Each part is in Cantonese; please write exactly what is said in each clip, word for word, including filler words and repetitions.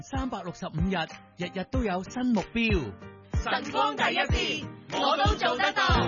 三百六十五日，日日都有新目標。 晨光第一線，我都做得到。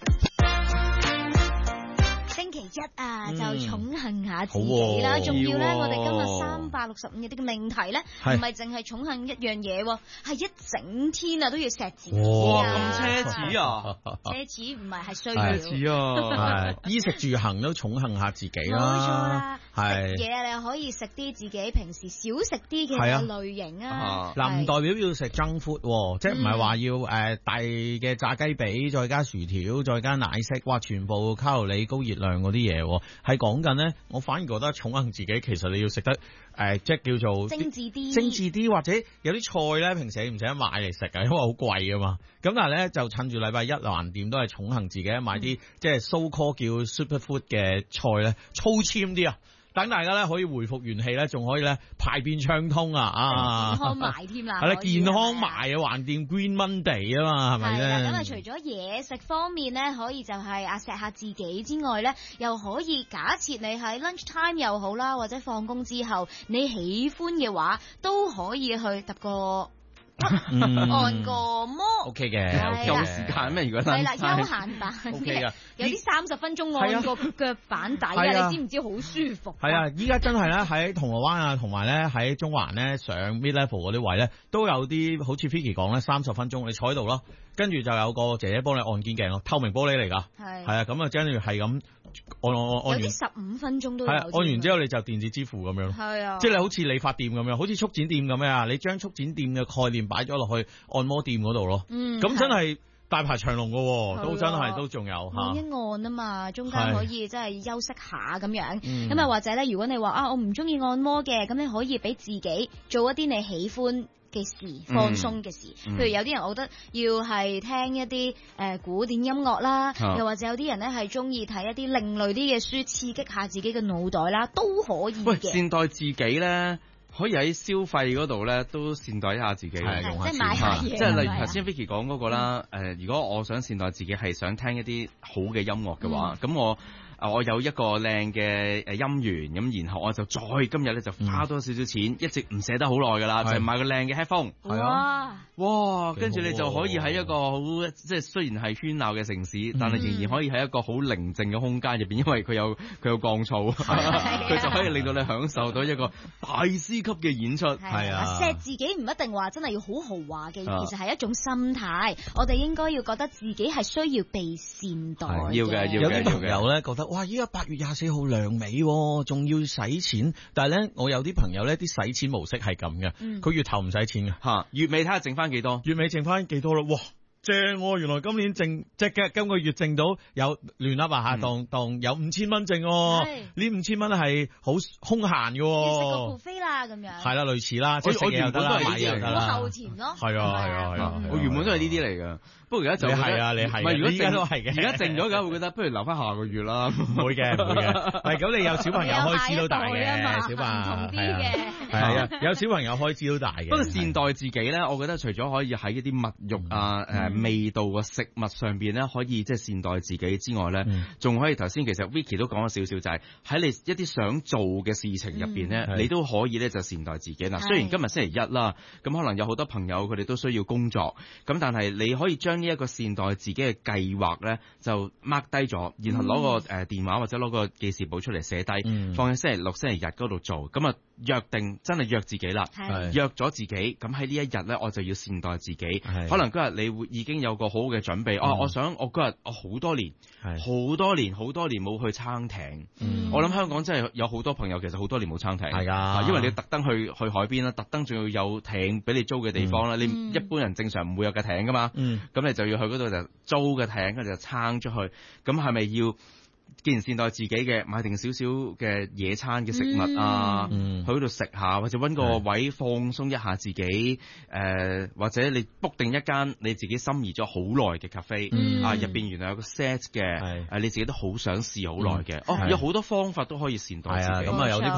星期一啊，就寵幸下自己啦，仲、嗯、要咧，我哋今日三百六十五日嘅命題咧，唔係淨係寵幸一樣嘢，係一整天啊都要錫自己啊！ 哇，咁奢侈啊！ 奢侈唔係係需要， 奢侈啊！係衣食住行都寵幸下自己啦， 冇錯啦。 係食嘢你又可以食啲自己平時少食啲嘅類型啊。 嗱，唔代表要食 junk food， 即係唔係話要誒大嘅炸雞髀，再加薯條，再加奶昔，哇，全部卡路里高熱量。嗰啲嘢係講緊咧，我反而覺得寵幸自己，其實你要食得誒、呃，即係叫做精緻啲， 精緻啲，或者有啲菜咧，平時你唔使買嚟食㗎，因為好貴啊嘛。咁但係咧，就趁住禮拜一橫掂都係寵幸自己，買啲、嗯、即係 so call 叫 super food 嘅菜咧，粗纖啲啊。等大家咧可以回復元氣咧，仲可以咧排便暢通啊！啊， 健康埋添啦， 係啦，健康埋啊，橫掂 Green Monday 啊嘛，係咪咧？ 係啦，咁啊，除咗嘢食方面咧，可以就係啊錫下自己之外咧，又可以假設你喺 lunch time 又好啦，或者放工之後你喜歡嘅話，都可以去揼個。嗯、按個摩 ，OK 嘅， 有時間咩？如果係啦，休閒版 ，OK 嘅， 有啲三十分鐘按個腳板底啊，你知唔知好舒服？ 係啊，依家真係咧喺銅鑼灣啊，同埋咧喺中環咧上 mid level 嗰啲位咧，都有啲好似 Vicky 講咧，三十分鐘你坐喺度咯，跟住就有個姐姐幫你按肩頸咯，透明玻璃嚟㗎，係係啊，咁啊跟住係咁按按按完， 有啲十五分鐘都有， 係啊，按完之後你就電子支付咁樣， 係啊， 即係你好似理髮店咁樣，好似速剪店咁樣，你將速剪店嘅概念擺咗落去按摩店嗰度咯，嗯，咁真係大排長龍噶，都真係都仲有按一按啊嘛，中間可以真係休息下咁樣，咁啊或者咧，如果你話啊我唔中意按摩嘅，咁你可以俾自己做一啲你喜歡嘅事，放鬆嘅事，嗯、譬如有啲人我覺得要係聽一啲誒、呃、古典音樂啦，啊、又或者有啲人咧係中意睇一啲另類啲嘅書，刺激下自己嘅腦袋啦，都可以嘅。 喂，善待自己咧，可以喺消費嗰度咧都善待一下自己， 係用下錢，即係買下嘢。 即係例如頭先 Vicky 講嗰個啦，誒、嗯呃，如果我想善待自己係想聽一啲好嘅音樂嘅話，咁、嗯、我。我有一個靚嘅誒音源，咁然後我就再今日咧就花多少少錢，嗯、一直唔捨得好耐噶啦，就係買個靚嘅 headphone。 係啊， 哇！跟住你就可以喺一個好即係雖然係喧鬧嘅城市，嗯、但係仍然可以喺一個好寧靜嘅空間入邊，因為佢有佢有降噪，佢就可以令到你享受到一個大師級嘅演出。 係啊，錫自己唔一定話真係要好豪華嘅，其實係一種心態。我哋應該要覺得自己係需要被善待嘅。 要嘅，要嘅， 有啲朋友咧覺得。哇！依家八月廿四號兩尾，仲要使錢，但係咧，我有啲朋友咧，啲使錢模式係咁嘅，佢、嗯、月頭唔使錢嘅， 吓月尾睇下剩翻幾多， 月尾剩翻幾多咯，哇！正喎、啊，原來今年剩即係今個月剩到有亂噏啊吓，當當有五千蚊剩，呢五千蚊係好空閒嘅， 要食個 buffet 啦咁樣， 係啦，類似啦，即係我原本都係買嘢得啦， 好後錢咯， 係啊係啊係啊， 我原本都係呢啲嚟噶，不過而家就係啊你係， 唔係如果而家都係嘅， 而家剩咗嘅會覺得不如留翻下個月啦， 唔會嘅唔會嘅，係咁你有小朋友開支都大嘅，小朋友同啲嘅， 係啊，有小朋友開支都大嘅， 不過善待自己咧，我覺得除咗可以喺一啲物慾啊誒味道嘅食物上邊咧，可以即係善待自己之外咧，仲、嗯、可以頭先其實 Vicky 都講咗少少，就係喺你一啲想做嘅事情入邊咧，嗯、你都可以咧就善待自己。嗱，雖然今日星期一啦，咁可能有好多朋友佢哋都需要工作，咁但係你可以將呢一個善待自己嘅計劃咧，就 mark 低咗，然後攞個誒電話或者攞個記事簿出嚟寫低，嗯、放喺星期六、星期日嗰度做，咁啊約定真係約自己啦，約咗自己，咁喺呢一日咧，我就要善待自己。可能嗰日你會已經有個好好嘅準備。哦、嗯啊，我想我嗰日我好多年，好多年好多年冇去撐艇。嗯、我諗香港真係有好多朋友其實好多年冇撐艇，係噶，因為你要特登去去海邊啦，特登仲要有艇俾你租嘅地方啦。嗯、你一般人正常唔會有架艇噶嘛，咁、嗯、你就要去嗰度就租嘅艇，跟住就撐出去。咁係咪要？既然善待自己嘅，買定少少嘅野餐嘅食物啊，嗯、去嗰度食下，或者搵個位放鬆一下自己，誒、呃，或者你 book 定一間你自己心儀咗好耐嘅 cafe，嗯、啊，入邊原來有個 set 嘅，誒、啊，你自己都好想試好耐嘅，哦，有好多方法都可以善待自己。咁啊，有啲。